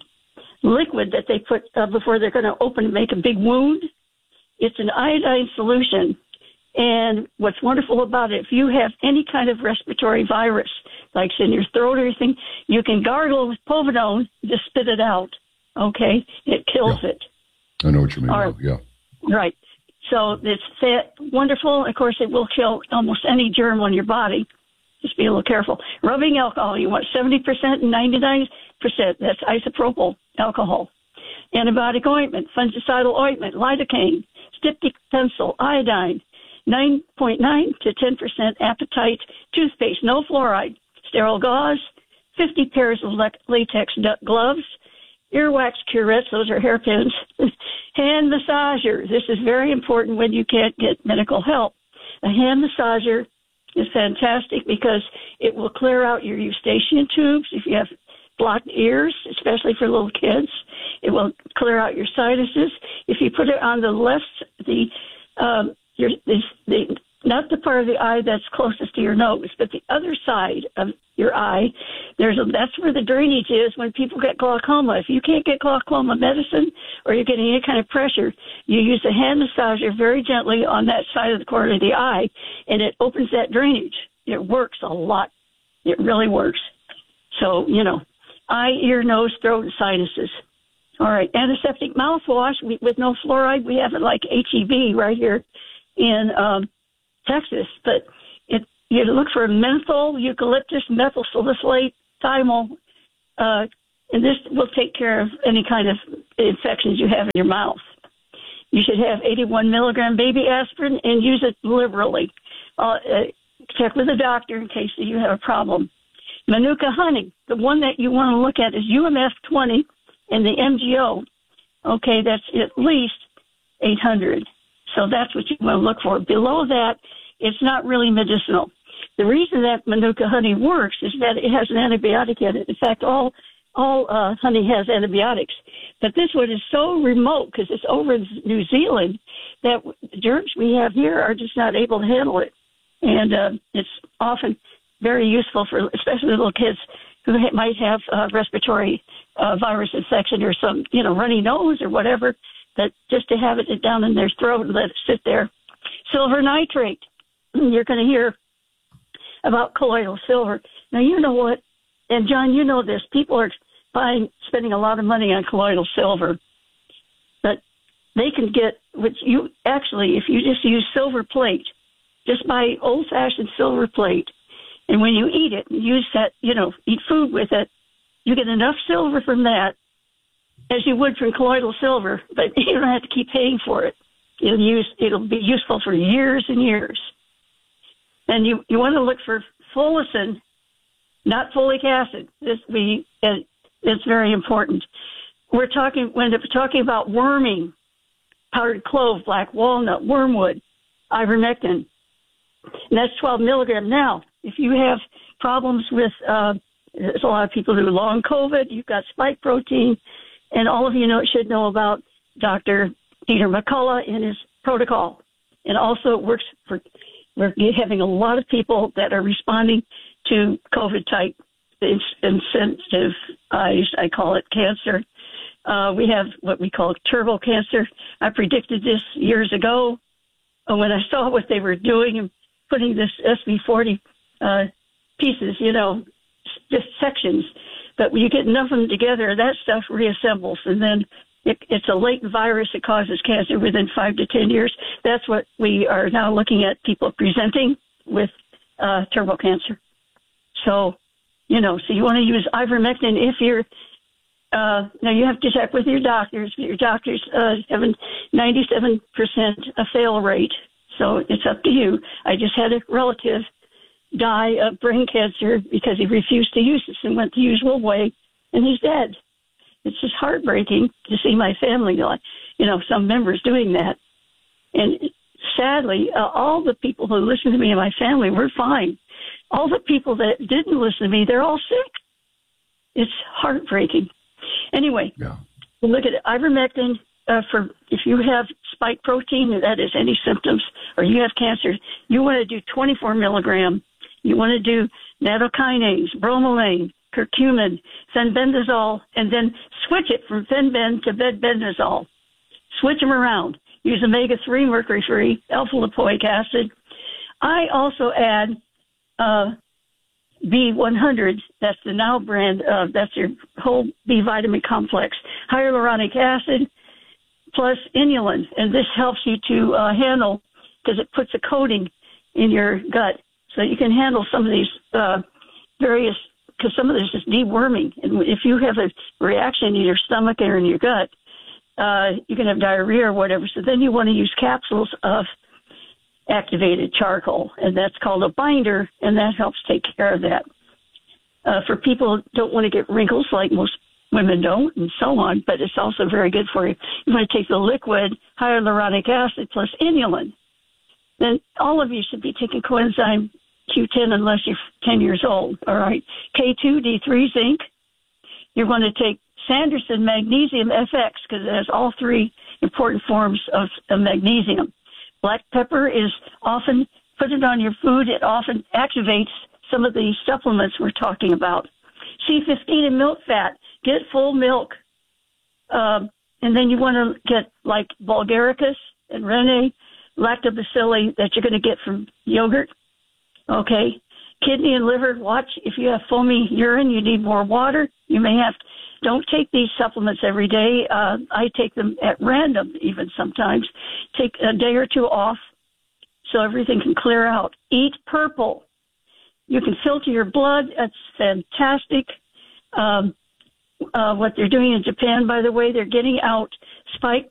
Speaker 9: liquid that they put uh, before they're going to open and make a big wound. It's an iodine solution. And what's wonderful about it, if you have any kind of respiratory virus, like in your throat or anything, you can gargle with Povidone, just spit it out. Okay? It kills
Speaker 18: Yeah.
Speaker 9: it.
Speaker 18: I know what you mean.
Speaker 9: All right.
Speaker 18: Yeah.
Speaker 9: Right. So it's fat, wonderful. Of course, it will kill almost any germ on your body. Just be a little careful. Rubbing alcohol, you want seventy percent and ninety-nine percent. That's isopropyl alcohol. Antibiotic ointment, fungicidal ointment, lidocaine, styptic pencil, iodine, nine point nine to ten percent appetite toothpaste, no fluoride, sterile gauze, fifty pairs of latex gloves, earwax curettes, those are hairpins, hand massager. This is very important when you can't get medical help. A hand massager is fantastic because it will clear out your eustachian tubes if you have blocked ears, especially for little kids. It will clear out your sinuses. If you put it on the left, the um, your the, the not the part of the eye that's closest to your nose, but the other side of your eye, there's a, that's where the drainage is when people get glaucoma. If you can't get glaucoma medicine or you're getting any kind of pressure, you use a hand massager very gently on that side of the corner of the eye, and it opens that drainage. it works a lot. It really works. So, you know, eye, ear, nose, throat, and sinuses. All right, antiseptic mouthwash we, with no fluoride. We have it like H E B right here in um, Texas. But it, you look for menthol, eucalyptus, methyl salicylate, thymol, uh, and this will take care of any kind of infections you have in your mouth. You should have eighty-one milligram baby aspirin and use it liberally. Uh, uh, check with a doctor in case you have a problem. Manuka honey, the one that you want to look at is U M F twenty and the M G O. Okay, that's at least eight hundred. So that's what you want to look for. Below that, it's not really medicinal. The reason that Manuka honey works is that it has an antibiotic in it. In fact, all all uh, honey has antibiotics. But this one is so remote because it's over in New Zealand that the germs we have here are just not able to handle it. And uh, it's often very useful for especially little kids who ha- might have uh, respiratory uh, virus infection or some, you know, runny nose or whatever, that just to have it down in their throat and let it sit there. Silver nitrate. You're going to hear about colloidal silver. Now, you know what, and John, you know this, people are buying, spending a lot of money on colloidal silver, but they can get, which you actually, if you just use silver plate, just buy old-fashioned silver plate, and when you eat it, use that, you know, eat food with it, you get enough silver from that as you would from colloidal silver, but you don't have to keep paying for it. It'll use, it'll be useful for years and years. And you, you want to look for folacin, not folic acid. This we uh, it's very important. We're talking when we're talking about worming, powdered clove, black walnut, wormwood, ivermectin, and that's twelve milligram. Now, if you have problems with, uh, there's a lot of people who do long COVID. You've got spike protein, and all of you know should know about Doctor Peter McCullough and his protocol, and also it works for. We're having a lot of people that are responding to COVID-type insensitive, I, I call it cancer. Uh, we have what we call turbo cancer. I predicted this years ago when I saw what they were doing and putting this S B forty uh, pieces, you know, just sections. But when you get enough of them together, that stuff reassembles, and then It, it's a latent virus that causes cancer within five to ten years. That's what we are now looking at, people presenting with uh, turbo cancer. So, you know, so you want to use ivermectin if you're, uh, now you have to check with your doctors. Your doctors uh, have a ninety-seven percent a fail rate, so it's up to you. I just had a relative die of brain cancer because he refused to use this and went the usual way, and he's dead. It's just heartbreaking to see my family, you know, some members doing that. And sadly, uh, all the people who listen to me and my family were fine. All the people that didn't listen to me, they're all sick. It's heartbreaking. Anyway, yeah. Look at it. Ivermectin uh, for if you have spike protein, that is any symptoms, or you have cancer, you want to do twenty-four milligram. You want to do nattokinase, bromelain, curcumin, fenbendazole, and then switch it from fenben to bedbendazole. Switch them around. Use omega three, mercury-free, alpha-lipoic acid. I also add uh, B one hundred. That's the Now brand. Uh, that's your whole B vitamin complex. Hyaluronic acid plus inulin. And this helps you to uh, handle, because it puts a coating in your gut. So you can handle some of these uh, various, because some of this is deworming. And if you have a reaction in your stomach or in your gut, uh, you can have diarrhea or whatever. So then you want to use capsules of activated charcoal, and that's called a binder, and that helps take care of that. Uh, for people who don't want to get wrinkles like most women don't and so on, but it's also very good for you. You want to take the liquid hyaluronic acid plus inulin. Then all of you should be taking coenzyme Q ten unless you're ten years old, all right? K two, D three, zinc. You're going to take Sanderson Magnesium F X because it has all three important forms of, of magnesium. Black pepper is often, put it on your food, it often activates some of the supplements we're talking about. C fifteen and milk fat, get full milk. Uh, and then you want to get like Bulgaricus and Rene, lactobacilli that you're going to get from yogurt. Okay. kidney and liver, watch. If you have foamy urine, you need more water. You may have, don't take these supplements every day. Uh, I take them at random even sometimes. Take a day or two off so everything can clear out. Eat purple. You can filter your blood. That's fantastic. Um, uh, what they're doing in Japan, by the way, they're getting out spike